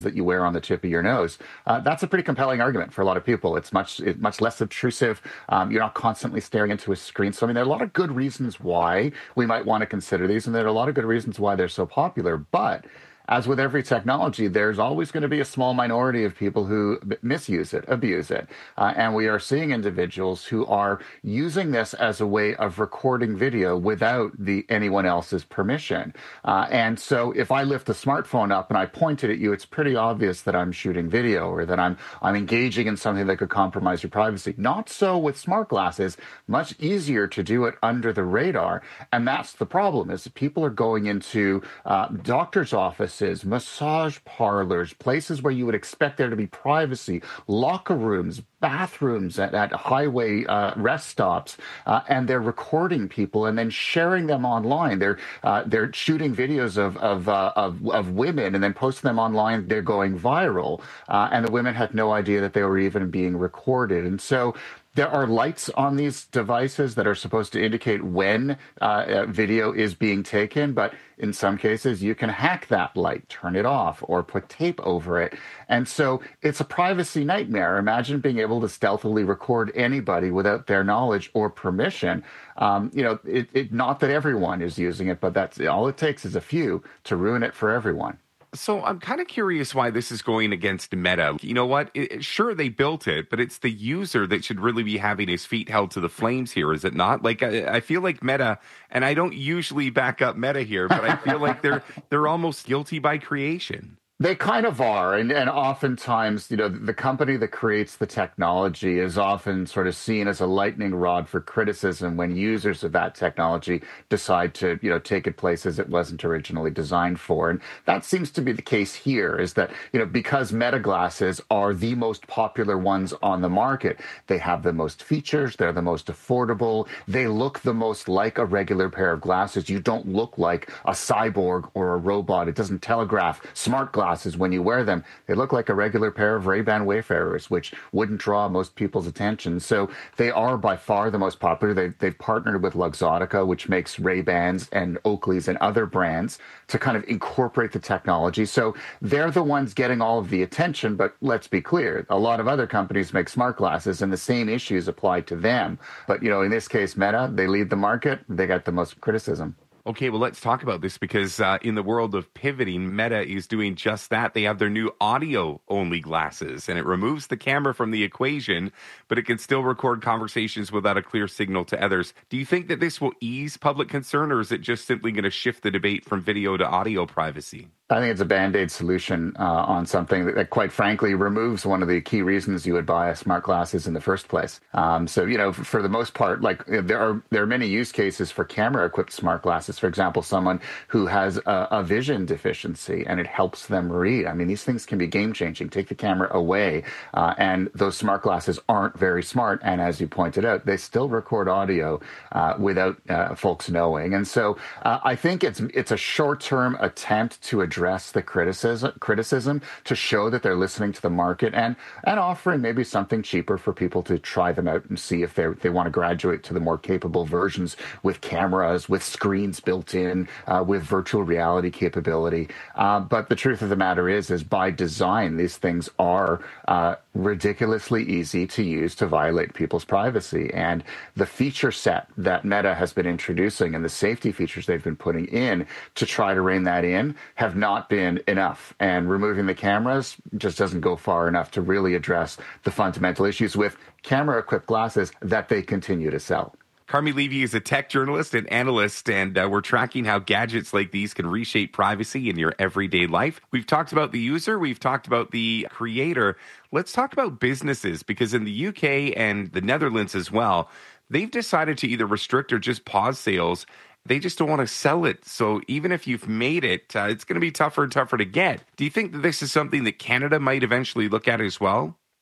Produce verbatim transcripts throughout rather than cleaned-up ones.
that you wear on the tip of your nose. Uh, that's a pretty compelling argument for a lot of people. It's much it's much less obtrusive. Um, you're not constantly staring into a screen. So I mean, there are a lot of good reasons why we might want to consider these, and there are a lot of good reasons why they're so popular. But as with every technology, there's always going to be a small minority of people who b- misuse it, abuse it. Uh, and we are seeing individuals who are using this as a way of recording video without the anyone else's permission. Uh, and so if I lift the smartphone up and I point it at you, it's pretty obvious that I'm shooting video or that I'm I'm engaging in something that could compromise your privacy. Not so with smart glasses. Much easier to do it under the radar. And that's the problem, is that people are going into uh, doctors' offices, massage parlors, places where you would expect there to be privacy, locker rooms, bathrooms at, at highway uh, rest stops, uh, and they're recording people and then sharing them online. They're uh, they're shooting videos of of, uh, of of women and then posting them online. They're going viral, uh, and the women had no idea that they were even being recorded. And so there are lights on these devices that are supposed to indicate when uh, a video is being taken, but in some cases you can hack that light, turn it off, or put tape over it. And so it's a privacy nightmare. Imagine being able to stealthily record anybody without their knowledge or permission. Um, you know, it, it, not that everyone is using it, but that's all it takes is a few to ruin it for everyone. So I'm kind of curious why this is going against Meta. You know what? It, sure, they built it, but it's the user that should really be having his feet held to the flames here, is it not? Like, I, I feel like Meta, and I don't usually back up Meta here, but I feel like they're they're almost guilty by creation. They kind of are. And, and oftentimes, you know, the company that creates the technology is often sort of seen as a lightning rod for criticism when users of that technology decide to, you know, take it places it wasn't originally designed for. And that seems to be the case here, is that, you know, because Meta glasses are the most popular ones on the market, they have the most features, they're the most affordable, they look the most like a regular pair of glasses. You don't look like a cyborg or a robot. It doesn't telegraph smart glasses when you wear them. They look like a regular pair of Ray-Ban Wayfarers, which wouldn't draw most people's attention. So they are by far the most popular. They, they've partnered with Luxottica, which makes Ray-Bans and Oakleys and other brands to kind of incorporate the technology. So they're the ones getting all of the attention. But let's be clear, a lot of other companies make smart glasses and the same issues apply to them. But, you know, in this case, Meta, they lead the market. They got the most criticism. Okay, well, let's talk about this because uh, in the world of pivoting, Meta is doing just that. They have their new audio-only glasses, and it removes the camera from the equation, but it can still record conversations without a clear signal to others. Do you think that this will ease public concern, or is it just simply going to shift the debate from video to audio privacy? I think it's a Band-Aid solution uh, on something that, that, quite frankly, removes one of the key reasons you would buy a smart glasses in the first place. Um, so, you know, for, for the most part, like there are there are many use cases for camera-equipped smart glasses. For example, someone who has a, a vision deficiency and it helps them read. I mean, these things can be game-changing. Take the camera away, uh, and those smart glasses aren't very smart. And as you pointed out, they still record audio uh, without uh, folks knowing. And so uh, I think it's it's a short-term attempt to address address the criticism criticism to show that they're listening to the market and and offering maybe something cheaper for people to try them out and see if they they want to graduate to the more capable versions with cameras, with screens built in, uh, with virtual reality capability. Uh, but the truth of the matter is, is by design, these things are uh, ridiculously easy to use to violate people's privacy. And the feature set that Meta has been introducing and the safety features they've been putting in to try to rein that in have not been enough. And removing the cameras just doesn't go far enough to really address the fundamental issues with camera-equipped glasses that they continue to sell. Carmi Levy is a tech journalist and analyst, and uh, we're tracking how gadgets like these can reshape privacy in your everyday life. We've talked about the user. We've talked about the creator. Let's talk about businesses, because in the U K and the Netherlands as well, they've decided to either restrict or just pause sales. They just don't want to sell it. So even if you've made it, uh, it's going to be tougher and tougher to get. Do you think that this is something that Canada might eventually look at as well?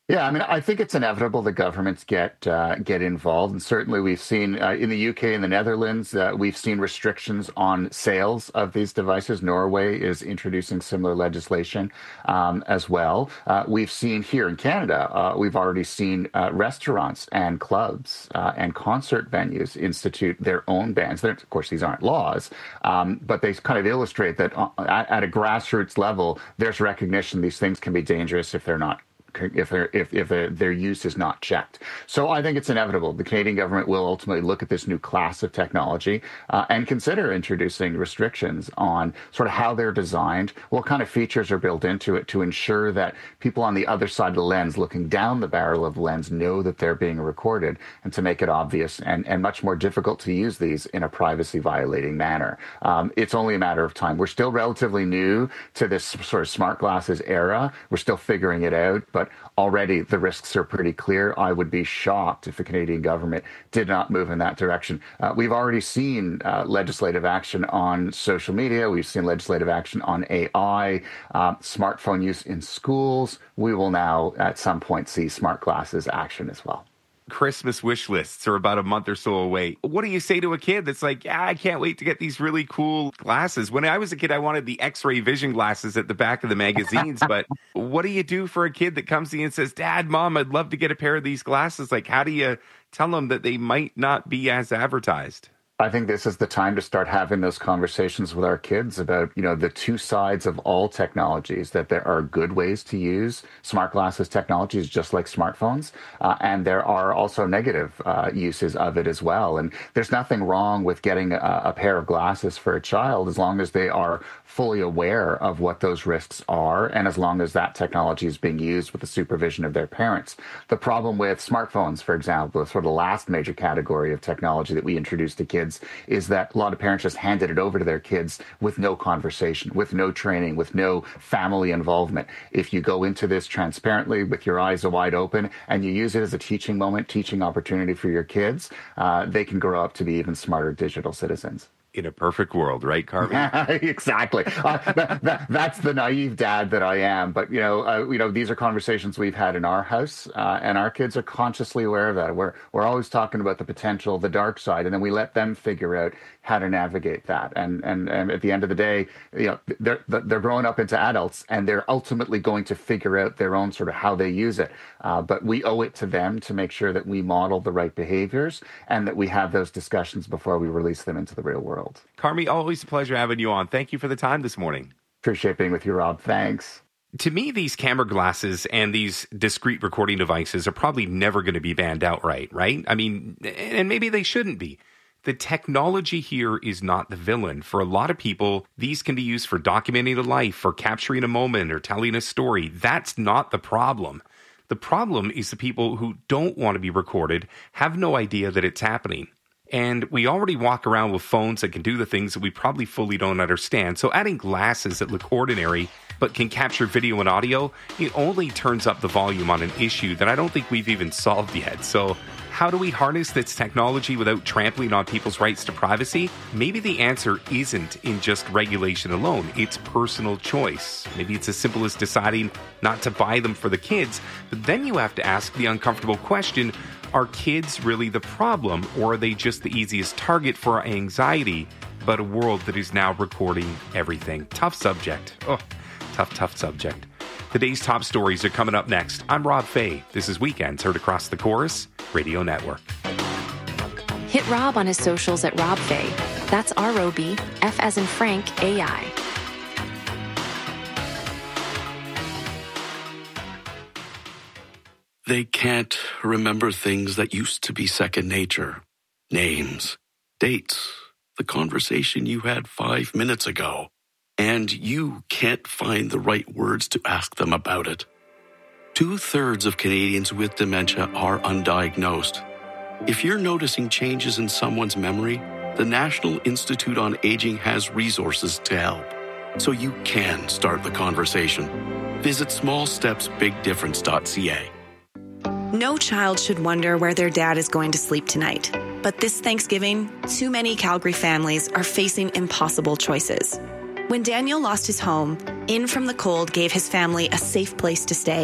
Yeah, I mean, I think it's inevitable that governments get uh, get involved, and certainly we've seen uh, in the U K and the Netherlands, uh, we've seen restrictions on sales of these devices. Norway is introducing similar legislation um, as well. Uh, we've seen here in Canada, uh, we've already seen uh, restaurants and clubs uh, and concert venues institute their own bans. They're, of course, these aren't laws, um, but they kind of illustrate that uh, at, at a grassroots level, there's recognition these things can be dangerous if they're not if their if if their, their use is not checked. So I think it's inevitable. The Canadian government will ultimately look at this new class of technology uh, and consider introducing restrictions on sort of how they're designed, what kind of features are built into it to ensure that people on the other side of the lens, looking down the barrel of the lens, know that they're being recorded, and to make it obvious and, and much more difficult to use these in a privacy violating manner. Um, it's only a matter of time. We're still relatively new to this sort of smart glasses era. We're still figuring it out, but But already the risks are pretty clear. I would be shocked if the Canadian government did not move in that direction. Uh, we've already seen uh, legislative action on social media. We've seen legislative action on A I, uh, smartphone use in schools. We will now at some point see smart glasses action as well. Christmas wish lists are about a month or so away. What do you say to a kid that's like, yeah, I can't wait to get these really cool glasses? When I was a kid, I wanted the X-ray vision glasses at the back of the magazines. But what do you do for a kid that comes to you and says, Dad, Mom, I'd love to get a pair of these glasses? Like, how do you tell them that they might not be as advertised? I think this is the time to start having those conversations with our kids about, you know, the two sides of all technologies, that there are good ways to use smart glasses technologies just like smartphones. Uh, and there are also negative uh, uses of it as well. And there's nothing wrong with getting a, a pair of glasses for a child as long as they are fully aware of what those risks are and as long as that technology is being used with the supervision of their parents. The problem with smartphones, for example, sort of the last major category of technology that we introduced to kids is that a lot of parents just handed it over to their kids with no conversation, with no training, with no family involvement. If you go into this transparently with your eyes wide open and you use it as a teaching moment, teaching opportunity for your kids, uh, they can grow up to be even smarter digital citizens. In a perfect world, right, Carmi? Exactly. Uh, that, that, that's the naive dad that I am. But you know, uh, you know, these are conversations we've had in our house, uh, and our kids are consciously aware of that. We're we're always talking about the potential, the dark side, and then we let them figure out how to navigate that. And and, and at the end of the day, you know, they're they're growing up into adults, and they're ultimately going to figure out their own sort of how they use it. Uh, but we owe it to them to make sure that we model the right behaviors and that we have those discussions before we release them into the real world. Carmi, always a pleasure having you on. Thank you for the time this morning. Appreciate being with you, Rob. Thanks. To me, these camera glasses and these discrete recording devices are probably never going to be banned outright, right? I mean, and maybe they shouldn't be. The technology here is not the villain. For a lot of people, these can be used for documenting a life, for capturing a moment, or telling a story. That's not the problem. The problem is the people who don't want to be recorded have no idea that it's happening. And we already walk around with phones that can do the things that we probably fully don't understand. So adding glasses that look ordinary but can capture video and audio, it only turns up the volume on an issue that I don't think we've even solved yet. So how do we harness this technology without trampling on people's rights to privacy? Maybe the answer isn't in just regulation alone. It's personal choice. Maybe it's as simple as deciding not to buy them for the kids. But then you have to ask the uncomfortable question, are kids really the problem, or are they just the easiest target for our anxiety, but a world that is now recording everything? Tough subject. Oh, tough, tough subject. Today's top stories are coming up next. I'm Rob Fay. This is Weekends, heard across the Chorus Radio Network. Hit Rob on his socials at Rob Fay. That's R O B, F as in Frank, A I. They can't remember things that used to be second nature. Names, dates, the conversation you had five minutes ago. And you can't find the right words to ask them about it. Two-thirds of Canadians with dementia are undiagnosed. If you're noticing changes in someone's memory, the National Institute on Aging has resources to help, so you can start the conversation. Visit small steps big difference dot c a. No child should wonder where their dad is going to sleep tonight. But this Thanksgiving, too many Calgary families are facing impossible choices. When Daniel lost his home, In From the Cold gave his family a safe place to stay.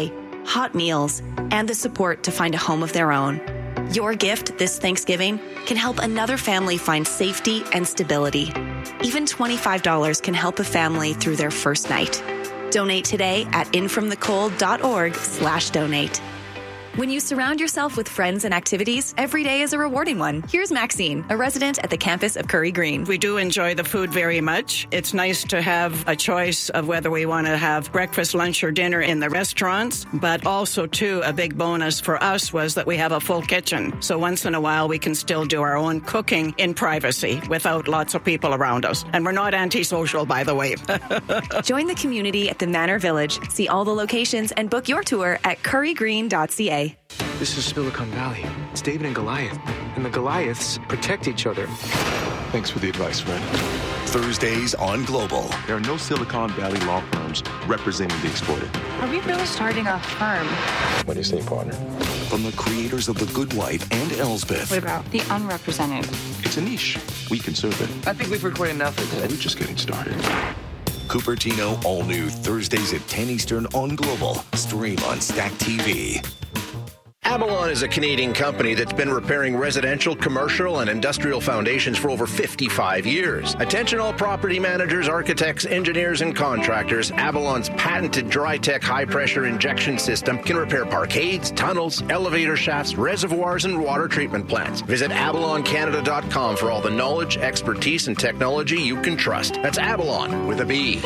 hot meals, and the support to find a home of their own. Your gift this Thanksgiving can help another family find safety and stability. Even twenty-five dollars can help a family through their first night. Donate today at infromthecold.org slash donate. When you surround yourself with friends and activities, every day is a rewarding one. Here's Maxine, a resident at the campus of Curry Green. We do enjoy the food very much. It's nice to have a choice of whether we want to have breakfast, lunch, or dinner in the restaurants. But also, too, a big bonus for us was that we have a full kitchen. So once in a while, we can still do our own cooking in privacy without lots of people around us. And we're not antisocial, by the way. Join the community at the Manor Village. See all the locations and book your tour at curry green dot c a. This is Silicon Valley. It's David and Goliath. And the Goliaths protect each other. Thanks for the advice, friend. Thursdays on Global. There are no Silicon Valley law firms representing the exploited. Are we really starting a firm? What do you think, partner? From the creators of The Good Wife and Elsbeth. What about the unrepresented? It's a niche. We can serve it. I think we've recorded enough for today. We're just getting started. Cupertino, all new Thursdays at ten Eastern on Global. Stream on Stack T V. Avalon is a Canadian company that's been repairing residential, commercial, and industrial foundations for over fifty-five years. Attention all property managers, architects, engineers, and contractors. Avalon's patented Drytech high-pressure injection system can repair parkades, tunnels, elevator shafts, reservoirs, and water treatment plants. Visit avalon canada dot com for all the knowledge, expertise, and technology you can trust. That's Avalon with a B.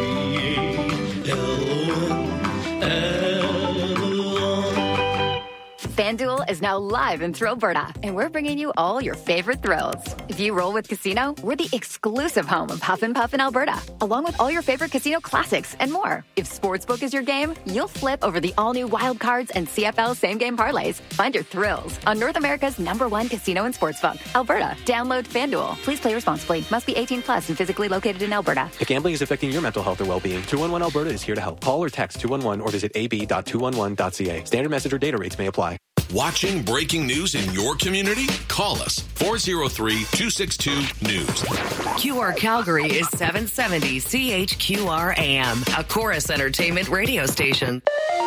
FanDuel is now live in Thrillberta, and we're bringing you all your favorite thrills. If you roll with Casino, we're the exclusive home of Huff and Puff in Alberta, along with all your favorite casino classics and more. If Sportsbook is your game, you'll flip over the all-new Wild Cards and C F L same-game parlays. Find your thrills on North America's number one casino and sportsbook, Alberta. Download FanDuel. Please play responsibly. Must be eighteen plus and physically located in Alberta. If gambling is affecting your mental health or well-being, two one one Alberta is here to help. Call or text two one one or visit a b dot two one one dot c a. Standard message or data rates may apply. Watching breaking news in your community? Call us, four oh three, two six two, news. Q R Calgary is seven seventy C H Q R A M, a Chorus Entertainment radio station.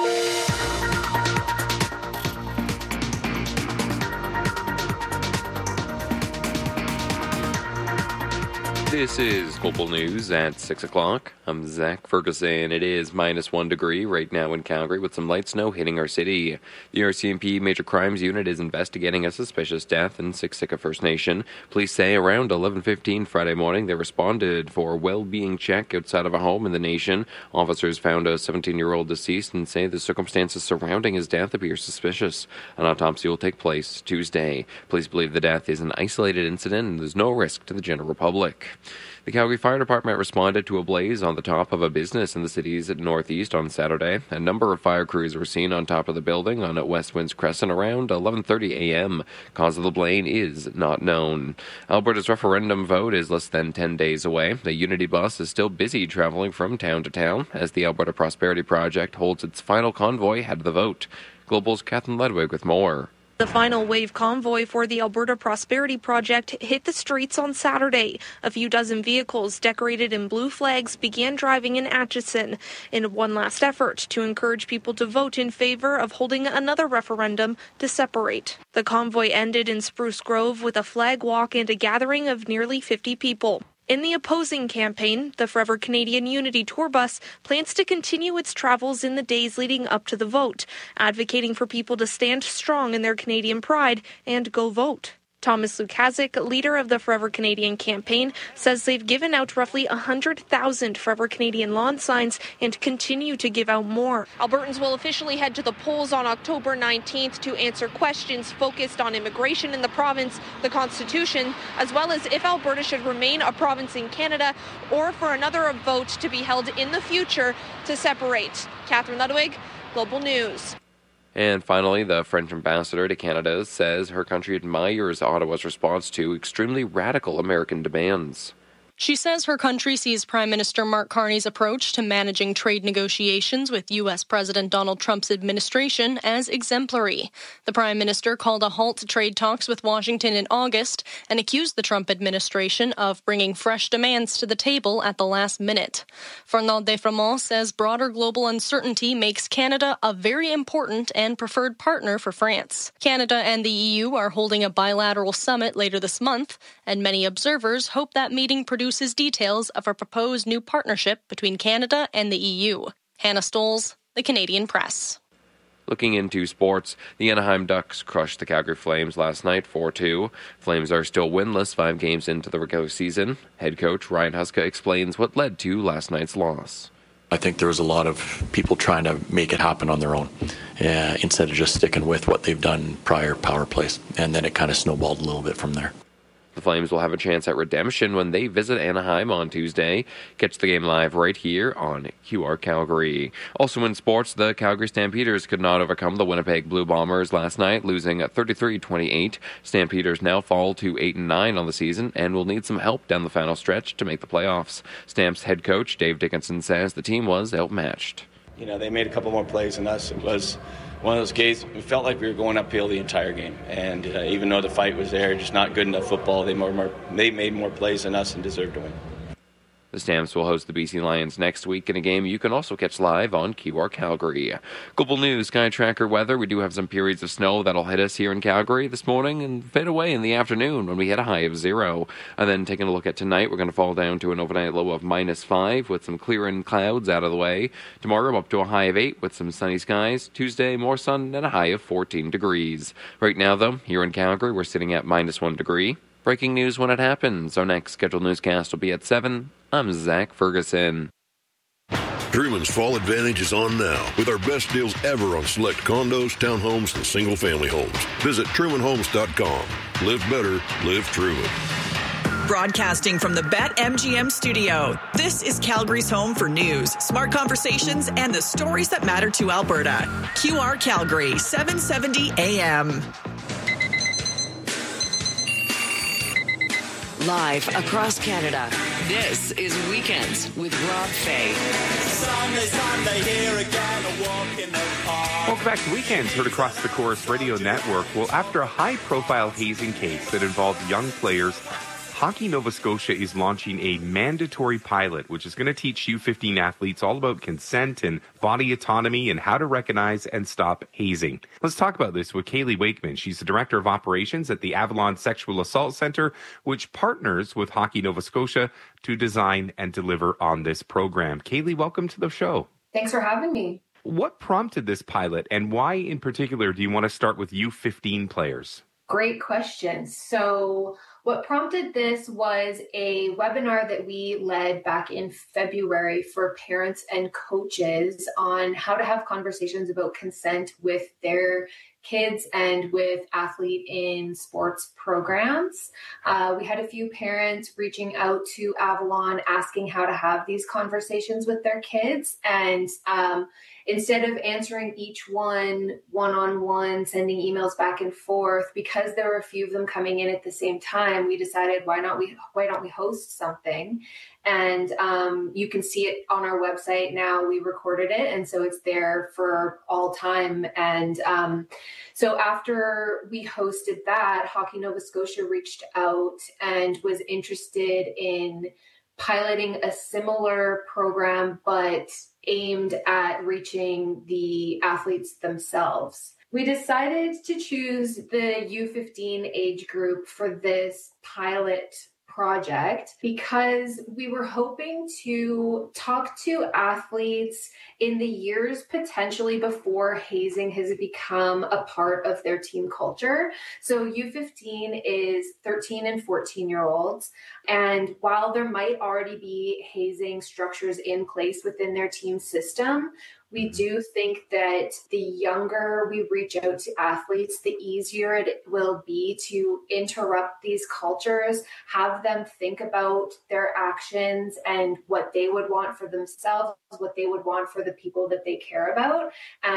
This is Global News at six o'clock. I'm Zach Ferguson. It is minus one degree right now in Calgary with some light snow hitting our city. The R C M P Major Crimes Unit is investigating a suspicious death in Siksika First Nation. Police say around eleven fifteen Friday morning they responded for a well-being check outside of a home in the nation. Officers found a seventeen-year-old deceased and say the circumstances surrounding his death appear suspicious. An autopsy will take place Tuesday. Police believe the death is an isolated incident and there's no risk to the general public. The Calgary Fire Department responded to a blaze on the top of a business in the city's northeast on Saturday. A number of fire crews were seen on top of the building on West Winds Crescent around eleven thirty a.m. Cause of the blaze is not known. Alberta's referendum vote is less than ten days away. The Unity bus is still busy traveling from town to town as the Alberta Prosperity Project holds its final convoy ahead of the vote. Global's Catherine Ledwig with more. The final wave convoy for the Alberta Prosperity Project hit the streets on Saturday. A few dozen vehicles decorated in blue flags began driving in Atchison in one last effort to encourage people to vote in favor of holding another referendum to separate. The convoy ended in Spruce Grove with a flag walk and a gathering of nearly fifty people. In the opposing campaign, the Forever Canadian Unity Tour Bus plans to continue its travels in the days leading up to the vote, advocating for people to stand strong in their Canadian pride and go vote. Thomas Lukazik, leader of the Forever Canadian campaign, says they've given out roughly one hundred thousand Forever Canadian lawn signs and continue to give out more. Albertans will officially head to the polls on October nineteenth to answer questions focused on immigration in the province, the Constitution, as well as if Alberta should remain a province in Canada or for another vote to be held in the future to separate. Catherine Ludwig, Global News. And finally, the French ambassador to Canada says her country admires Ottawa's response to extremely radical American demands. She says her country sees Prime Minister Mark Carney's approach to managing trade negotiations with U S President Donald Trump's administration as exemplary. The Prime Minister called a halt to trade talks with Washington in August and accused the Trump administration of bringing fresh demands to the table at the last minute. Fernand Defremont says broader global uncertainty makes Canada a very important and preferred partner for France. Canada and the E U are holding a bilateral summit later this month, and many observers hope that meeting produces details of a proposed new partnership between Canada and the E U. Hannah Stoles, The Canadian Press. Looking into sports, the Anaheim Ducks crushed the Calgary Flames last night four two. Flames are still winless five games into the regular season. Head coach Ryan Huska explains what led to last night's loss. I think there was a lot of people trying to make it happen on their own uh, instead of just sticking with what they've done prior power plays. And then it kind of snowballed a little bit from there. The Flames will have a chance at redemption when they visit Anaheim on Tuesday. Catch the game live right here on Q R Calgary. Also in sports, the Calgary Stampeders could not overcome the Winnipeg Blue Bombers last night, losing at thirty-three twenty-eight. Stampeders now fall to eight and nine on the season and will need some help down the final stretch to make the playoffs. Stamps head coach Dave Dickinson says the team was outmatched. You know, they made a couple more plays than us. It was one of those games, we felt like we were going uphill the entire game. And uh, even though the fight was there, just not good enough football, they, more, more, they made more plays than us and deserved to win. The Stamps will host the B C Lions next week in a game you can also catch live on Q R Calgary. Global News, Sky Tracker weather. We do have some periods of snow that'll hit us here in Calgary this morning and fade away in the afternoon when we hit a high of zero. And then taking a look at tonight, we're going to fall down to an overnight low of minus five with some clearing clouds out of the way. Tomorrow up to a high of eight with some sunny skies. Tuesday, more sun and a high of fourteen degrees. Right now, though, here in Calgary, we're sitting at minus one degree. Breaking news when it happens. Our next scheduled newscast will be at seven. I'm Zach Ferguson. Truman's Fall Advantage is on now with our best deals ever on select condos, townhomes, and single-family homes. Visit Truman Homes dot com. Live better, live Truman. Broadcasting from the BetMGM studio, this is Calgary's home for news, smart conversations, and the stories that matter to Alberta. Q R Calgary, seven seventy A M. Live across Canada, this is Weekends with Rob Fay. Sunday, Sunday, here again, a walk in the park. Welcome back to Weekends, heard across the Chorus Radio Network. Well, after a high-profile hazing case that involved young players, Hockey Nova Scotia is launching a mandatory pilot, which is going to teach U fifteen athletes all about consent and body autonomy and how to recognize and stop hazing. Let's talk about this with Kaylee Wakeman. She's the Director of Operations at the Avalon Sexual Assault Center, which partners with Hockey Nova Scotia to design and deliver on this program. Kaylee, welcome to the show. Thanks for having me. What prompted this pilot, and why in particular do you want to start with U fifteen players? Great question. So what prompted this was a webinar that we led back in February for parents and coaches on how to have conversations about consent with their kids and with athlete in sports programs. Uh, we had a few parents reaching out to Avalon asking how to have these conversations with their kids. And um, instead of answering each one one-on-one, sending emails back and forth, because there were a few of them coming in at the same time, we decided why not we why don't we host something? And um, you can see it on our website now. We recorded it, and so it's there for all time. And um, so after we hosted that, Hockey Nova Scotia reached out and was interested in piloting a similar program, but aimed at reaching the athletes themselves. We decided to choose the U fifteen age group for this pilot project because we were hoping to talk to athletes in the years potentially before hazing has become a part of their team culture. So U fifteen is thirteen and fourteen year olds. And while there might already be hazing structures in place within their team system, we do think that the younger we reach out to athletes, the easier it will be to interrupt these cultures, have them think about their actions and what they would want for themselves, what they would want for the people that they care about, and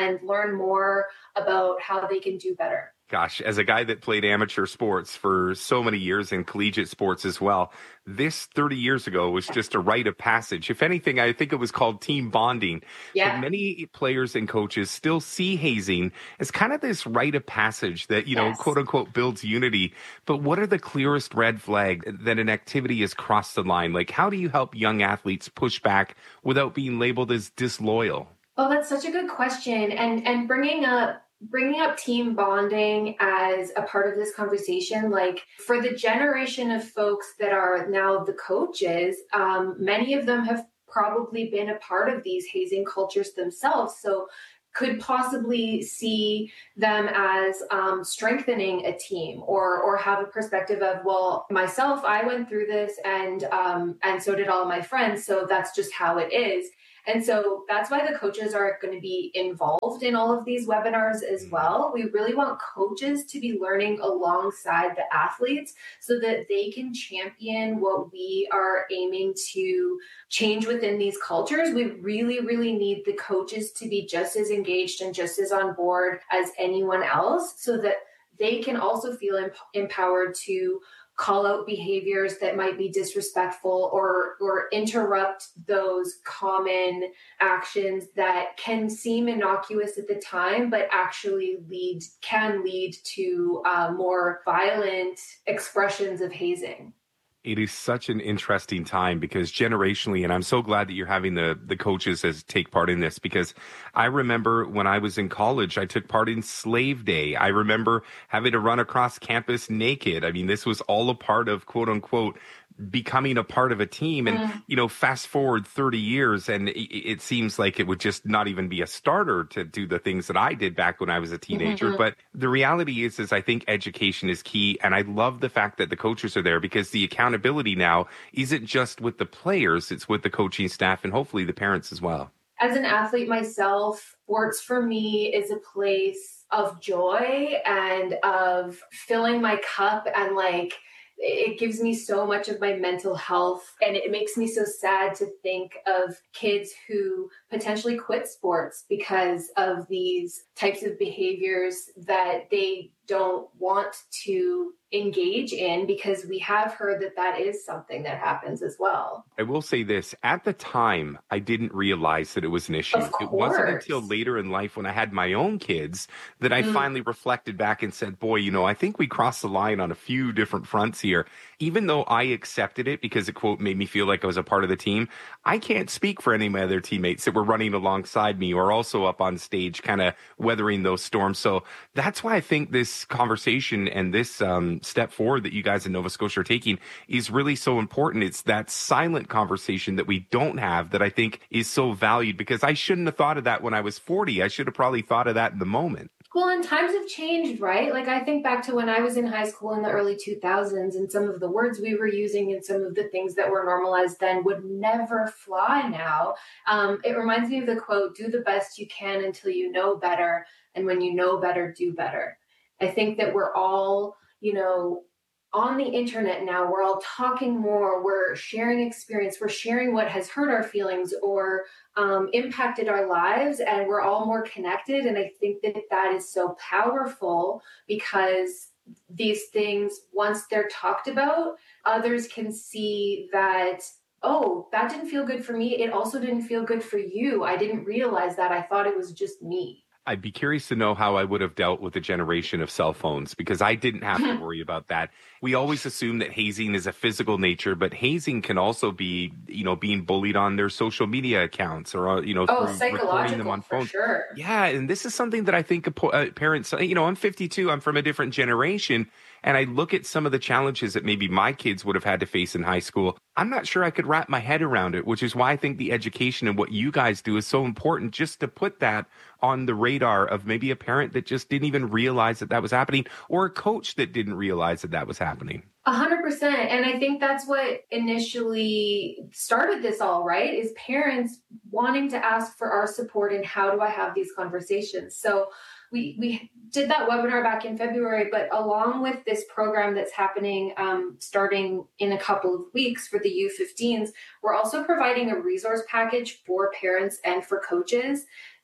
and learn more about how they can do better. Gosh, as a guy that played amateur sports for so many years and collegiate sports as well, this thirty years ago was just a rite of passage. If anything, I think it was called team bonding. Yeah. But many players and coaches still see hazing as kind of this rite of passage that, you know, Yes. quote unquote, builds unity. But what are the clearest red flags that an activity has crossed the line? Like, how do you help young athletes push back without being labeled as disloyal? Oh, that's such a good question. And and bringing up bringing up team bonding as a part of this conversation, like for the generation of folks that are now the coaches, um, many of them have probably been a part of these hazing cultures themselves. So could possibly see them as um, strengthening a team, or or have a perspective of, well, myself, I went through this, and um, and so did all of my friends. So that's just how it is. And so that's why the coaches are going to be involved in all of these webinars as well. We really want coaches to be learning alongside the athletes so that they can champion what we are aiming to change within these cultures. We really, really need the coaches to be just as engaged and just as on board as anyone else, so that they can also feel emp- empowered to call out behaviors that might be disrespectful, or or interrupt those common actions that can seem innocuous at the time, but actually lead can lead to uh, more violent expressions of hazing. It is such an interesting time because generationally, and I'm so glad that you're having the the coaches as take part in this, because I remember when I was in college, I took part in Slave Day. I remember having to run across campus naked. I mean, this was all a part of, quote unquote, becoming a part of a team. And, mm. you know, fast forward thirty years, and it, it seems like it would just not even be a starter to do the things that I did back when I was a teenager. Mm-hmm. But the reality is, is I think education is key. And I love the fact that the coaches are there, because the accountability now isn't just with the players, it's with the coaching staff and hopefully the parents as well. As an athlete myself, sports for me is a place of joy and of filling my cup, and like, it gives me so much of my mental health, and it makes me so sad to think of kids who potentially quit sports because of these types of behaviors that they don't want to engage in, because we have heard that that is something that happens as well. I will say this, at the time, I didn't realize that it was an issue. It wasn't until later in life when I had my own kids that I mm. finally reflected back and said, boy, you know, I think we crossed the line on a few different fronts here. Even though I accepted it because it, quote, made me feel like I was a part of the team, I can't speak for any of my other teammates that were running alongside me or also up on stage kind of weathering those storms. So that's why I think this conversation and this um, step forward that you guys in Nova Scotia are taking is really so important. It's that silent conversation that we don't have that I think is so valued, because I shouldn't have thought of that when I was forty. I should have probably thought of that in the moment. Well, and times have changed, right? Like, I think back to when I was in high school in the early two thousands, and some of the words we were using and some of the things that were normalized then would never fly now. Um, it reminds me of the quote, do the best you can until you know better. And when you know better, do better. I think that we're all, you know, on the internet now. We're all talking more. We're sharing experience. We're sharing what has hurt our feelings or um, impacted our lives, and we're all more connected. And I think that that is so powerful, because these things, once they're talked about, others can see that, oh, that didn't feel good for me. It also didn't feel good for you. I didn't realize that. I thought it was just me. I'd be curious to know how I would have dealt with a generation of cell phones, because I didn't have to worry about that. We always assume that hazing is a physical nature, but hazing can also be, you know, being bullied on their social media accounts or, you know, oh, through recording them on phones. For sure. Yeah, and this is something that I think uh, parents, you know, I'm fifty-two, I'm from a different generation, and I look at some of the challenges that maybe my kids would have had to face in high school. I'm not sure I could wrap my head around it, which is why I think the education and what you guys do is so important, just to put that on the radar of maybe a parent that just didn't even realize that that was happening, or a coach that didn't realize that that was happening. A hundred percent. And I think that's what initially started this all, right? Is parents wanting to ask for our support in how do I have these conversations? So we, we did that webinar back in February, but along with this program that's happening um, starting in a couple of weeks for the U fifteens, we're also providing a resource package for parents and for coaches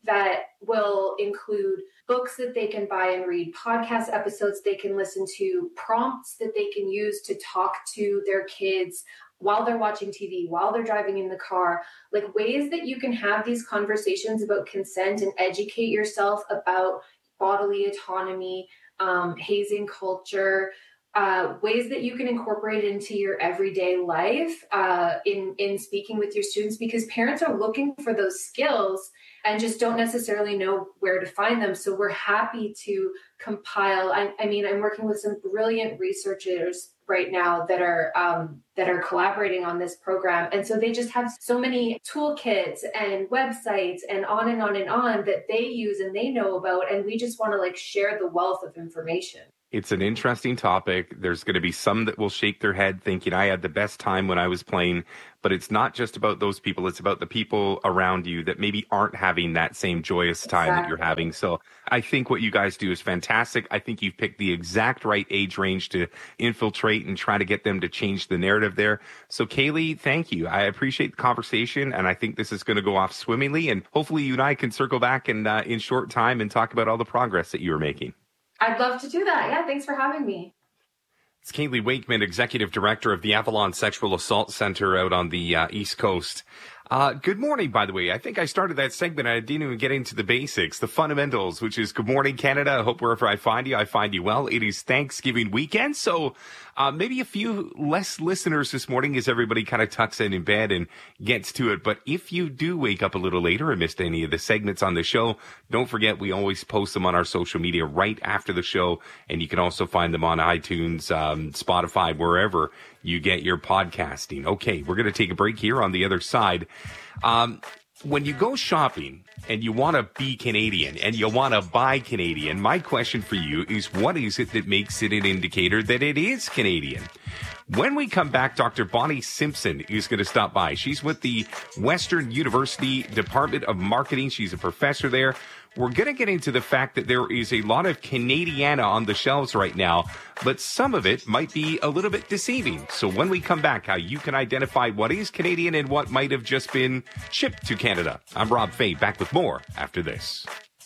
that will include books that they can buy and read, podcast episodes they can listen to, prompts that they can use to talk to their kids while they're watching T V, while they're driving in the car, like ways that you can have these conversations about consent and educate yourself about bodily autonomy, um, hazing culture, uh, ways that you can incorporate it into your everyday life uh, in, in speaking with your students, because parents are looking for those skills and just don't necessarily know where to find them. So we're happy to compile. I, I mean, I'm working with some brilliant researchers right now that are um, that are collaborating on this program. And so they just have so many toolkits and websites and on and on and on that they use and they know about. And we just want to like share the wealth of information. It's an interesting topic. There's going to be some that will shake their head thinking I had the best time when I was playing, but it's not just about those people. It's about the people around you that maybe aren't having that same joyous time exactly. that you're having. So I think what you guys do is fantastic. I think you've picked the exact right age range to infiltrate and try to get them to change the narrative there. So Kaylee, thank you. I appreciate the conversation, and I think this is going to go off swimmingly, and hopefully you and I can circle back and uh, in short time and talk about all the progress that you are making. I'd love to do that. Yeah, thanks for having me. It's Kaylee Wakeman, Executive Director of the Avalon Sexual Assault Center out on the uh, East Coast. Uh, good morning, by the way. I think I started that segment. I didn't even get into the basics, the fundamentals, which is good morning, Canada. I hope wherever I find you, I find you well. It is Thanksgiving weekend, so uh, maybe a few less listeners this morning as everybody kind of tucks in in bed and gets to it. But if you do wake up a little later and missed any of the segments on the show, don't forget we always post them on our social media right after the show, and you can also find them on iTunes, um, Spotify, wherever you get your podcasting. Okay, we're going to take a break here. On the other side, um, when you go shopping and you want to be Canadian and you want to buy Canadian, my question for you is, what is it that makes it an indicator that it is Canadian? When we come back, Doctor Bonnie Simpson is going to stop by. She's with the Western University Department of Marketing. She's a professor there. We're going to get into the fact that there is a lot of Canadiana on the shelves right now, but some of it might be a little bit deceiving. So when we come back, how you can identify what is Canadian and what might have just been shipped to Canada. I'm Rob Fay, back with more after this.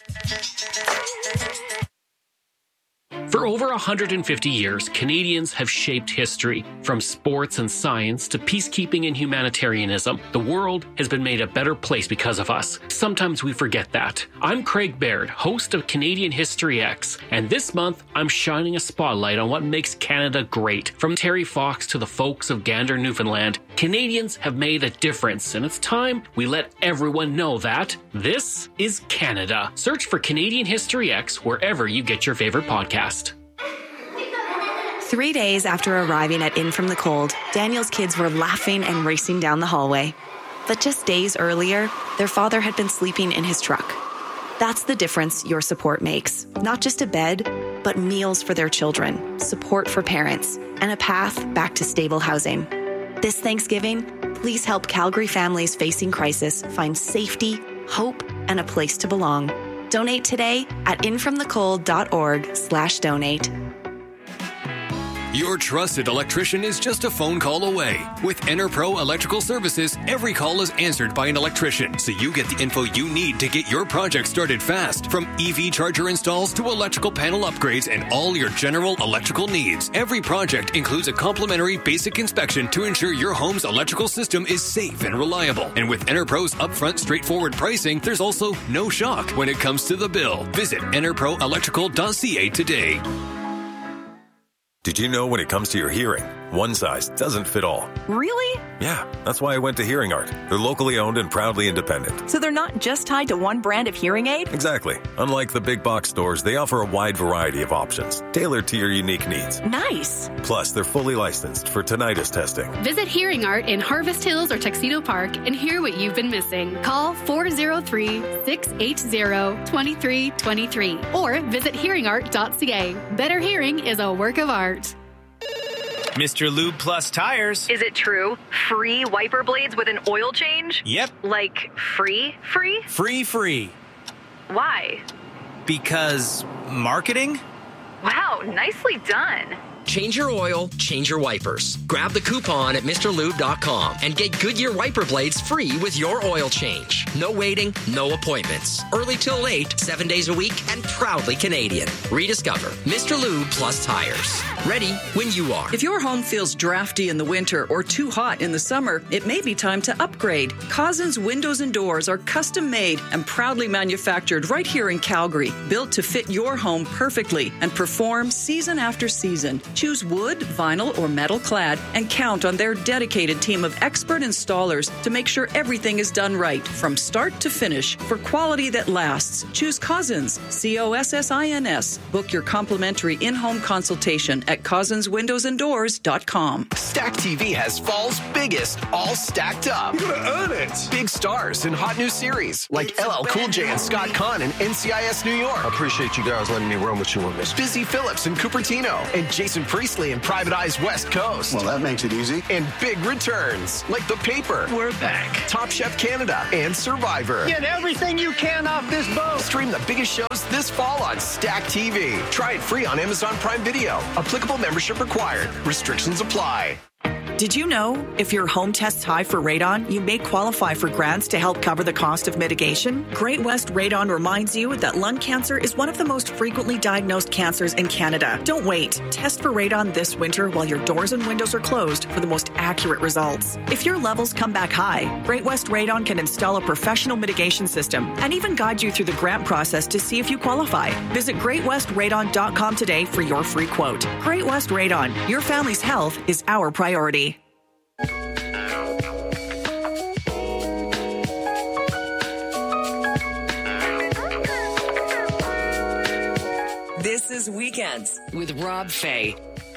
For over one hundred fifty years, Canadians have shaped history. From sports and science to peacekeeping and humanitarianism, the world has been made a better place because of us. Sometimes we forget that. I'm Craig Baird, host of Canadian History X, and this month I'm shining a spotlight on what makes Canada great. From Terry Fox to the folks of Gander, Newfoundland, Canadians have made a difference, and it's time we let everyone know that this is Canada. Search for Canadian History X wherever you get your favorite podcast. Three days after arriving at In From the Cold, Daniel's kids were laughing and racing down the hallway. But just days earlier, their father had been sleeping in his truck. That's the difference your support makes. Not just a bed, but meals for their children, support for parents, and a path back to stable housing. This Thanksgiving, please help Calgary families facing crisis find safety, hope, and a place to belong. Donate today at infromthecold.org slash donate. Your trusted electrician is just a phone call away. With EnerPro Electrical Services, every call is answered by an electrician, so you get the info you need to get your project started fast. From E V charger installs to electrical panel upgrades and all your general electrical needs. Every project includes a complimentary basic inspection to ensure your home's electrical system is safe and reliable. And with EnerPro's upfront straightforward pricing, there's also no shock when it comes to the bill. Visit enerpro electrical dot c a today. Did you know when it comes to your hearing, one size doesn't fit all? Really? Yeah, that's why I went to Hearing Art. They're locally owned and proudly independent. So they're not just tied to one brand of hearing aid? Exactly. Unlike the big box stores, they offer a wide variety of options, tailored to your unique needs. Nice. Plus, they're fully licensed for tinnitus testing. Visit Hearing Art in Harvest Hills or Tuxedo Park and hear what you've been missing. Call four oh three, six eight zero, two three two three or visit hearing art dot c a. Better hearing is a work of art. Mister Lube Plus Tires. Is it true? Free wiper blades with an oil change? Yep. Like free, free? Free, free. Why? Because marketing? Wow, nicely done. Change your oil, change your wipers. Grab the coupon at Mr Lube dot com and get Goodyear wiper blades free with your oil change. No waiting, no appointments. Early till late, seven days a week, and proudly Canadian. Rediscover Mister Lube Plus Tires. Ready when you are. If your home feels drafty in the winter or too hot in the summer, it may be time to upgrade. Cousins Windows and Doors are custom made and proudly manufactured right here in Calgary, built to fit your home perfectly and perform season after season. Choose wood, vinyl, or metal clad and count on their dedicated team of expert installers to make sure everything is done right from start to finish. For quality that lasts, choose Cousins, C O S S I N S. Book your complimentary in-home consultation at cousins windows and doors dot com. Stack T V has fall's biggest, all stacked up. You're gonna earn it. Big stars in hot new series like L L Cool J and Scott Conn in N C I S New York. I appreciate you guys letting me run with you on this. Busy Phillips in Cupertino and Jason Priestley in Private Eyes West Coast. Well, that makes it easy. And big returns like The Paper. We're back. Top Chef Canada and Survivor. Get everything you can off this boat. Stream the biggest shows this fall on Stack T V. Try it free on Amazon Prime Video. Applicable membership required. Restrictions apply. Did you know if your home tests high for radon, you may qualify for grants to help cover the cost of mitigation? Great West Radon reminds you that lung cancer is one of the most frequently diagnosed cancers in Canada. Don't wait. Test for radon this winter while your doors and windows are closed for the most accurate results. If your levels come back high, Great West Radon can install a professional mitigation system and even guide you through the grant process to see if you qualify. Visit great west radon dot com today for your free quote. Great West Radon. Your family's health is our priority. This is Weekends with Rob Fay.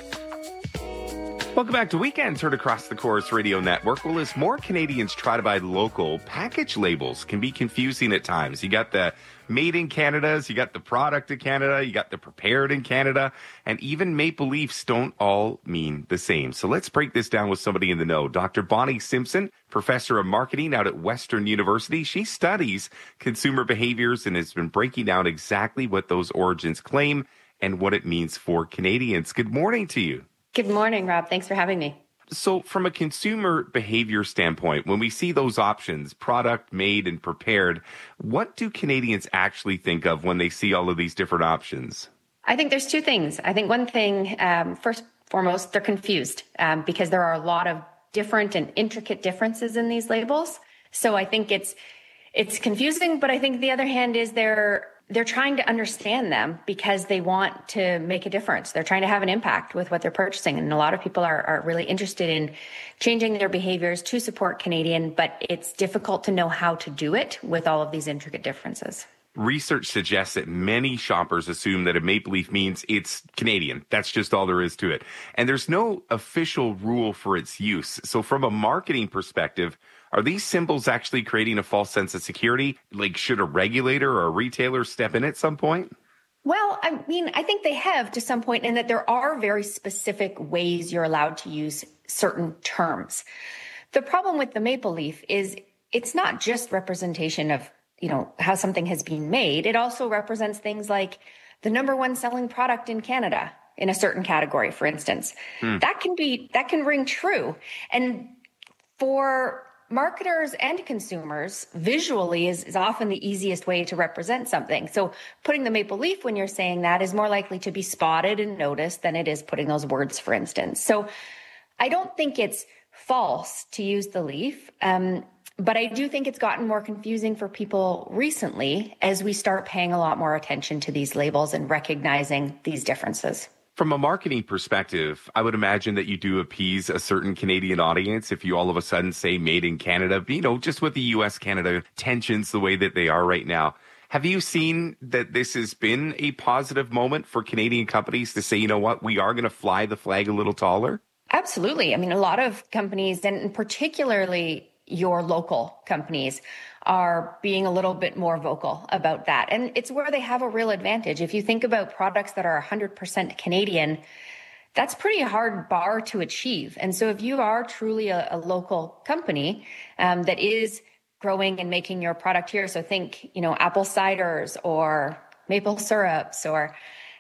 Welcome back to Weekends, heard across the Chorus Radio Network. Well, as more Canadians try to buy local, package labels can be confusing at times. You got the made in Canada's, you got the product in Canada, you got the prepared in Canada, and even Maple Leafs don't all mean the same. So let's break this down with somebody in the know. Doctor Bonnie Simpson, professor of marketing out at Western University. She studies consumer behaviors and has been breaking down exactly what those origins claim and what it means for Canadians. Good morning to you. Good morning, Rob. Thanks for having me. So from a consumer behavior standpoint, when we see those options, product, made, and prepared, what do Canadians actually think of when they see all of these different options? I think there's two things. I think one thing, um, first and foremost, they're confused um, because there are a lot of different and intricate differences in these labels. So I think it's it's confusing, but I think the other hand is they're they're trying to understand them because they want to make a difference. They're trying to have an impact with what they're purchasing. And a lot of people are, are really interested in changing their behaviors to support Canadian, but it's difficult to know how to do it with all of these intricate differences. Research suggests that many shoppers assume that a maple leaf means it's Canadian. That's just all there is to it. And there's no official rule for its use. So from a marketing perspective, are these symbols actually creating a false sense of security? Like, should a regulator or a retailer step in at some point? Well, I mean, I think they have to some point, in that there are very specific ways you're allowed to use certain terms. The problem with the maple leaf is it's not just representation of, you know, how something has been made. It also represents things like the number one selling product in Canada in a certain category, for instance. Hmm. That can be, that can ring true. And for marketers and consumers, visually is, is often the easiest way to represent something. So putting the maple leaf when you're saying that is more likely to be spotted and noticed than it is putting those words, for instance. So I don't think it's false to use the leaf, um, but I do think it's gotten more confusing for people recently as we start paying a lot more attention to these labels and recognizing these differences. From a marketing perspective, I would imagine that you do appease a certain Canadian audience if you all of a sudden say made in Canada, you know, just with the U S Canada tensions the way that they are right now. Have you seen that this has been a positive moment for Canadian companies to say, you know what, we are going to fly the flag a little taller? Absolutely. I mean, a lot of companies, and particularly your local companies, are being a little bit more vocal about that. And it's where they have a real advantage. If you think about products that are one hundred percent Canadian, that's pretty hard bar to achieve. And so if you are truly a, a local company um, that is growing and making your product here, so think, you know, apple ciders or maple syrups or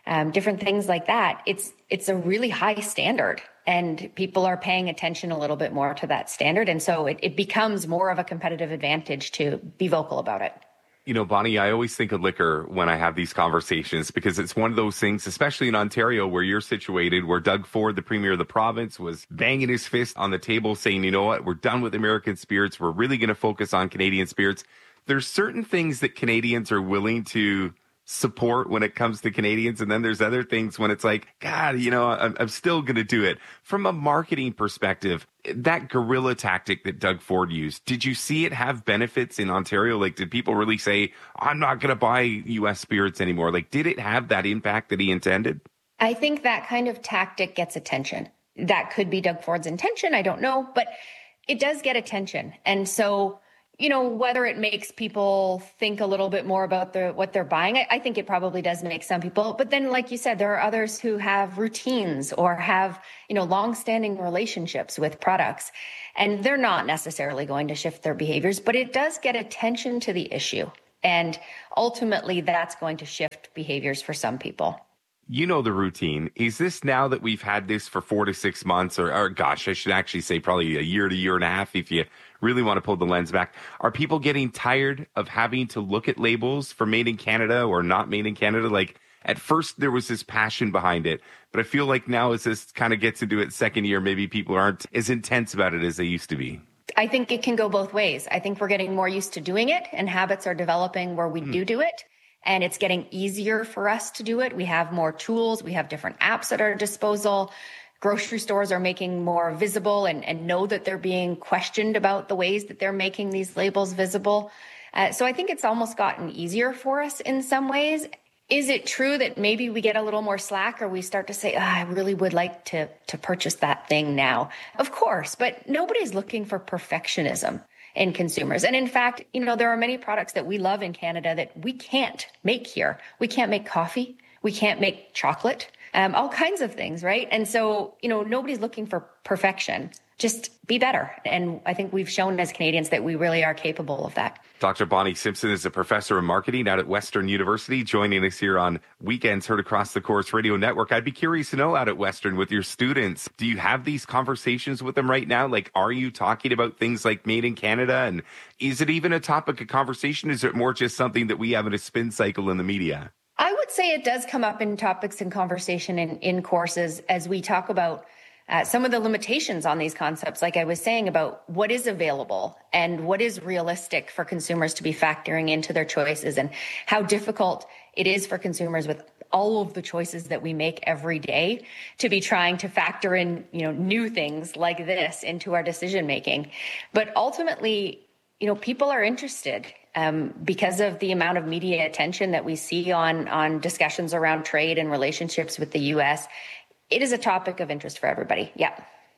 um, different things like that. It's it's a really high standard, and people are paying attention a little bit more to that standard. And so it, it becomes more of a competitive advantage to be vocal about it. You know, Bonnie, I always think of liquor when I have these conversations because it's one of those things, especially in Ontario where you're situated, where Doug Ford, the premier of the province, was banging his fist on the table saying, you know what, we're done with American spirits. We're really going to focus on Canadian spirits. There's certain things that Canadians are willing to support when it comes to Canadians. And then there's other things when it's like, God, you know, I'm, I'm still going to do it. From a marketing perspective, that guerrilla tactic that Doug Ford used, did you see it have benefits in Ontario? Like, did people really say, I'm not going to buy U S spirits anymore? Like, did it have that impact that he intended? I think that kind of tactic gets attention. That could be Doug Ford's intention. I don't know, but it does get attention. And so, you know, whether it makes people think a little bit more about the, what they're buying, I, I think it probably does make some people. But then, like you said, there are others who have routines or have, you know, longstanding relationships with products, and they're not necessarily going to shift their behaviors, but it does get attention to the issue. And ultimately, that's going to shift behaviors for some people. You know the routine. Is this now that we've had this for four to six months, or, or gosh, I should actually say probably a year to year and a half if you really want to pull the lens back. Are people getting tired of having to look at labels for made in Canada or not made in Canada? Like, at first there was this passion behind it, but I feel like now as this kind of gets into its second year, maybe people aren't as intense about it as they used to be. I think it can go both ways. I think we're getting more used to doing it, and habits are developing where we hmm. do do it. And it's getting easier for us to do it. We have more tools. We have different apps at our disposal. Grocery stores are making more visible and, and know that they're being questioned about the ways that they're making these labels visible. Uh, so I think it's almost gotten easier for us in some ways. Is it true that maybe we get a little more slack, or we start to say, oh, I really would like to, to purchase that thing now? Of course, but nobody's looking for perfectionism in consumers. And in fact, you know, there are many products that we love in Canada that we can't make here. We can't make coffee. We can't make chocolate, um, all kinds of things, right? And so, you know, nobody's looking for perfection. Just be better. And I think we've shown as Canadians that we really are capable of that. Doctor Bonnie Simpson is a professor of marketing out at Western University, joining us here on Weekends Heard Across the Corus Radio Network. I'd be curious to know, out at Western with your students, do you have these conversations with them right now? Like, are you talking about things like made in Canada? And is it even a topic of conversation? Is it more just something that we have in a spin cycle in the media? I would say it does come up in topics and conversation in, in courses as we talk about Uh, some of the limitations on these concepts, like I was saying, about what is available and what is realistic for consumers to be factoring into their choices, and how difficult it is for consumers with all of the choices that we make every day to be trying to factor in, you know, new things like this into our decision making. But ultimately, you know, people are interested um, because of the amount of media attention that we see on, on discussions around trade and relationships with the U S. It is a topic of interest for everybody. Yeah.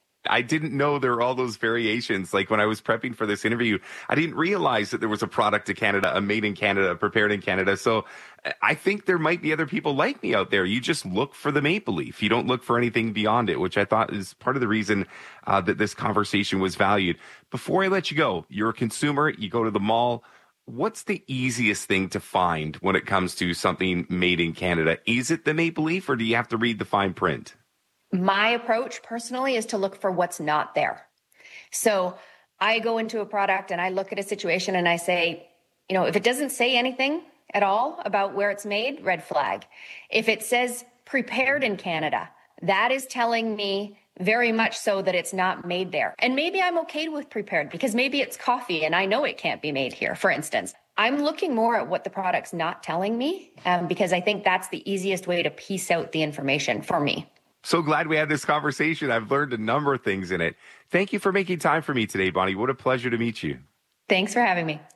I didn't know there were all those variations. Like, when I was prepping for this interview, I didn't realize that there was a product to Canada, a made in Canada, prepared in Canada. So I think there might be other people like me out there. You just look for the maple leaf. You don't look for anything beyond it, which I thought is part of the reason uh, that this conversation was valued. Before I let you go, you're a consumer, you go to the mall. What's the easiest thing to find when it comes to something made in Canada? Is it the maple leaf, or do you have to read the fine print? My approach personally is to look for what's not there. So I go into a product and I look at a situation and I say, you know, if it doesn't say anything at all about where it's made, red flag. If it says prepared in Canada, that is telling me very much so that it's not made there. And maybe I'm okay with prepared because maybe it's coffee and I know it can't be made here, for instance. I'm looking more at what the product's not telling me um, because I think that's the easiest way to piece out the information for me. So glad we had this conversation. I've learned a number of things in it. Thank you for making time for me today, Bonnie. What a pleasure to meet you. Thanks for having me.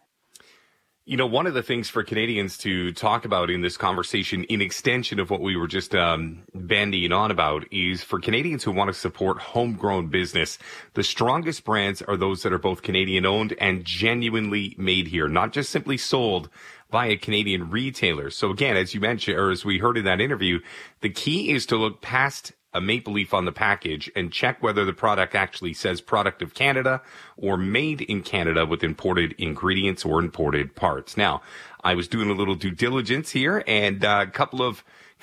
You know, one of the things for Canadians to talk about in this conversation, in extension of what we were just um, bandying on about, is for Canadians who want to support homegrown business. The strongest brands are those that are both Canadian owned and genuinely made here, not just simply sold via Canadian retailers. So again, as you mentioned, or as we heard in that interview, the key is to look past a maple leaf on the package and check whether the product actually says product of Canada or made in Canada with imported ingredients or imported parts. Now, I was doing a little due diligence here, and a couple of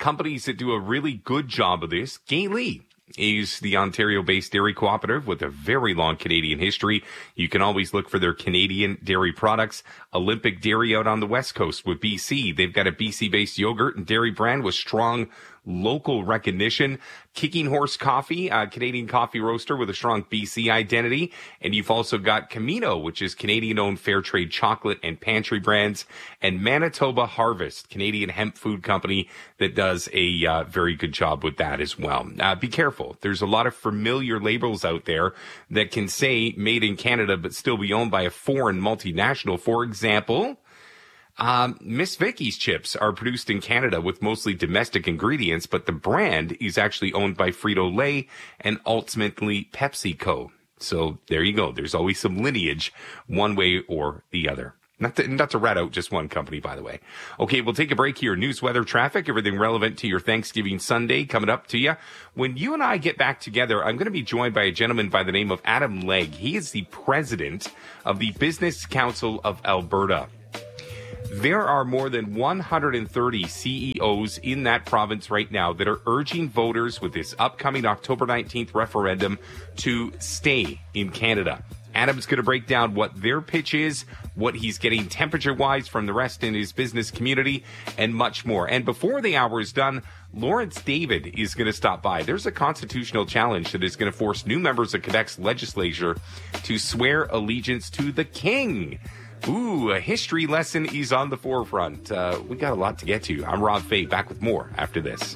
companies that do a really good job of this, Gaylee is the Ontario-based dairy cooperative with a very long Canadian history. You can always look for their Canadian dairy products. Olympic Dairy out on the West Coast with B C. They've got a B C-based yogurt and dairy brand with strong local recognition. Kicking Horse Coffee, a Canadian coffee roaster with a strong B C identity. And you've also got Camino, which is Canadian-owned fair trade chocolate and pantry brands. And Manitoba Harvest, Canadian hemp food company that does a uh, very good job with that as well. Uh, be careful. There's a lot of familiar labels out there that can say made in Canada but still be owned by a foreign multinational. For example, Um, Miss Vicky's chips are produced in Canada with mostly domestic ingredients, but the brand is actually owned by Frito-Lay and ultimately PepsiCo. So there you go. There's always some lineage one way or the other. Not to, not to rat out just one company, by the way. Okay, we'll take a break here. News, weather, traffic, everything relevant to your Thanksgiving Sunday coming up to you. When you and I get back together, I'm going to be joined by a gentleman by the name of Adam Legg. He is the president of the Business Council of Alberta. There are more than one hundred thirty C E Os in that province right now that are urging voters with this upcoming October nineteenth referendum to stay in Canada. Adam's going to break down what their pitch is, what he's getting temperature-wise from the rest in his business community, and much more. And before the hour is done, Lawrence David is going to stop by. There's a constitutional challenge that is going to force new members of Quebec's legislature to swear allegiance to the king. Ooh, a history lesson is on the forefront. Uh, we got a lot to get to. I'm Rob Fay, back with more after this.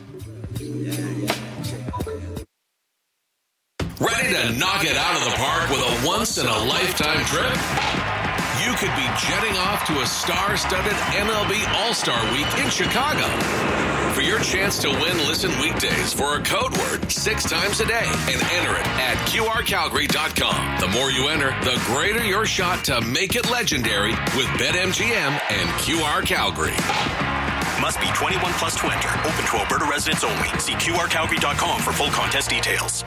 Ready to knock it out of the park with a once-in-a-lifetime trip? You could be jetting off to a star-studded M L B All-Star Week in Chicago. For your chance to win, listen weekdays for a code word six times a day and enter it at Q R Calgary dot com. The more you enter, the greater your shot to make it legendary with BetMGM and Q R Calgary. Must be twenty-one plus to enter. Open to Alberta residents only. See Q R Calgary dot com for full contest details.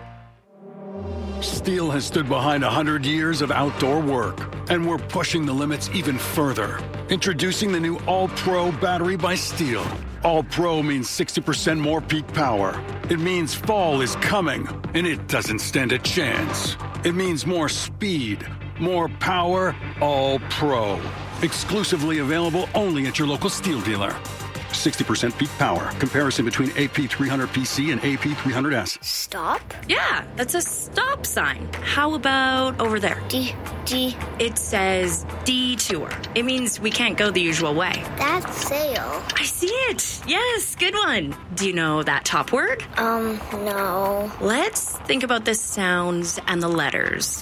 Steel has stood behind one hundred years of outdoor work, and we're pushing the limits even further. Introducing the new All-Pro battery by Steel. All-Pro means sixty percent more peak power. It means fall is coming, and it doesn't stand a chance. It means more speed, more power, All-Pro. Exclusively available only at your local Steel dealer. sixty percent peak power. Comparison between A P three hundred P C and A P three hundred S. Stop? Yeah, that's a stop sign. How about over there? D, D. It says detour. It means we can't go the usual way. That's sail. I see it. Yes, good one. Do you know that top word? Um, no. Let's think about the sounds and the letters.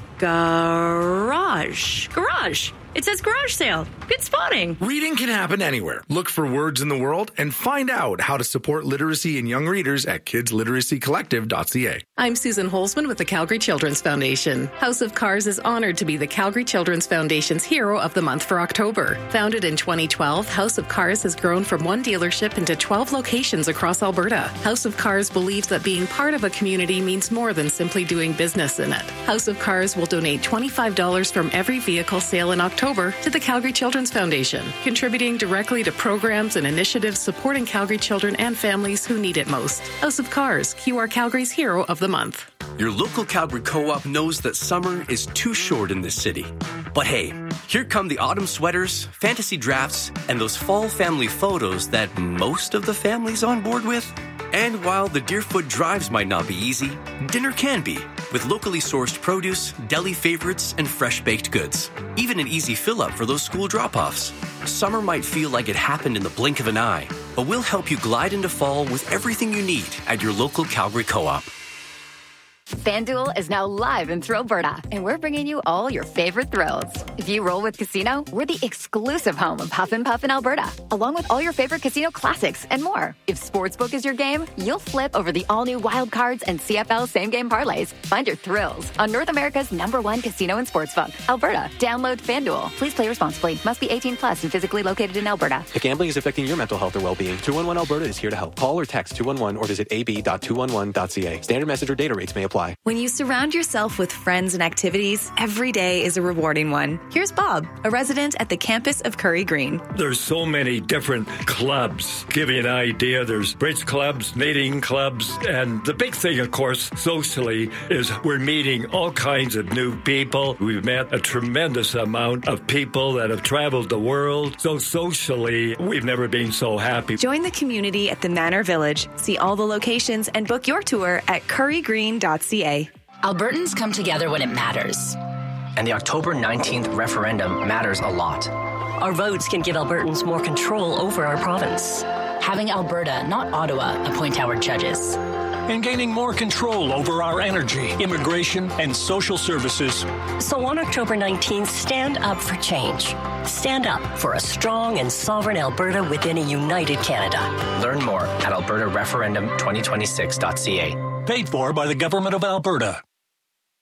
Garage. Garage. It says garage sale. Good spotting. Reading can happen anywhere. Look for words in the world and find out how to support literacy in young readers at kids literacy collective dot c a. I'm Susan Holzman with the Calgary Children's Foundation. House of Cars is honored to be the Calgary Children's Foundation's Hero of the Month for October. Founded in twenty twelve, House of Cars has grown from one dealership into twelve locations across Alberta. House of Cars believes that being part of a community means more than simply doing business in it. House of Cars will donate twenty-five dollars from every vehicle sale in October to the Calgary Children's Foundation, contributing directly to programs and initiatives supporting Calgary children and families who need it most. House of Cars, Q R Calgary's Hero of the Month. Your local Calgary Co-op knows that summer is too short in this city. But hey, here come the autumn sweaters, fantasy drafts, and those fall family photos that most of the family's on board with. And while the Deerfoot drives might not be easy, dinner can be, with locally sourced produce, deli favorites, and fresh-baked goods. Even an easy fill-up for those school drop-offs. Summer might feel like it happened in the blink of an eye, but we'll help you glide into fall with everything you need at your local Calgary Co-op. FanDuel is now live in Thrillberta, and we're bringing you all your favorite thrills. If you roll with Casino, we're the exclusive home of Huff and Puff in Alberta, along with all your favorite casino classics and more. If Sportsbook is your game, you'll flip over the all-new Wild Cards and C F L same-game parlays. Find your thrills on North America's number one casino and sportsbook, Alberta. Download FanDuel. Please play responsibly. Must be eighteen plus and physically located in Alberta. If gambling is affecting your mental health or well-being, two one one Alberta is here to help. Call or text two one one or visit a b dot two one one dot c a. Standard message or data rates may apply. apply. When you surround yourself with friends and activities, every day is a rewarding one. Here's Bob, a resident at the campus of Curry Green. There's so many different clubs. Give you an idea, there's bridge clubs, knitting clubs, and the big thing, of course, socially, is we're meeting all kinds of new people. We've met a tremendous amount of people that have traveled the world. So socially, we've never been so happy. Join the community at the Manor Village. See all the locations and book your tour at curry green dot c a. Albertans come together when it matters. And the October nineteenth referendum matters a lot. Our votes can give Albertans more control over our province. Having Alberta, not Ottawa, appoint our judges. And gaining more control over our energy, immigration, and social services. So on October nineteenth, stand up for change. Stand up for a strong and sovereign Alberta within a united Canada. Learn more at alberta referendum twenty twenty-six dot c a. Paid for by the Government of Alberta.